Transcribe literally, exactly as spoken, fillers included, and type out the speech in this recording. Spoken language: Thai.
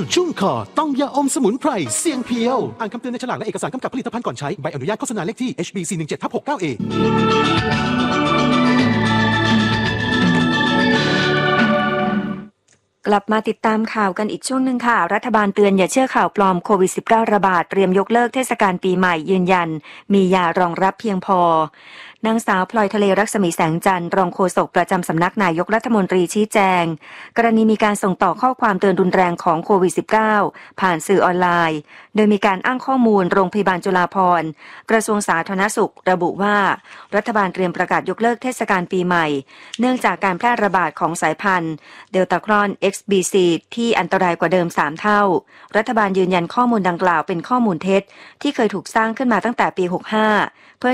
ชุ่มคอต้องยาอมสมุนไพรเสียงเพียวอ่านคำเตือนในฉลากและเอกสารกำกับผลิตภัณฑ์ก่อนใช้ใบอนุญาตโฆษณาเลขที่ เอช บี สี่ หนึ่ง เจ็ด ทับ หกเก้า เอกลับมาติดตามข่าวกันอีกช่วงหนึ่งค่ะรัฐบาลเตือนอย่าเชื่อข่าวปลอมโควิด สิบเก้า ระบาดเตรียมยกเลิกเทศกาลปีใหม่ยืนยันมียารองรับเพียงพอนางสาวพลอยทะเลรัศมีแสงจันทร์รองโฆษกประจำสำนักนายกรัฐมนตรีชี้แจงกรณีมีการส่งต่อข้อความเตือนรุนแรงของโควิด สิบเก้า ผ่านสื่อออนไลน์โดยมีการอ้างข้อมูลโรงพยาบาลจุฬาภรณ์กระทรวงสาธารณสุขระบุว่ารัฐบาลเตรียมประกาศยกเลิกเทศกาลปีใหม่เนื่องจากการแพร่ระบาดของสายพันธุ์เดลตาครอน เอ็กซ์ บี ซี ที่อันตรายกว่าเดิมสามเท่ารัฐบาลยืนยันข้อมูลดังกล่าวเป็นข้อมูลเท็จที่เคยถูกสร้างขึ้นมาตั้งแต่ปีหกสิบห้าเพื่อ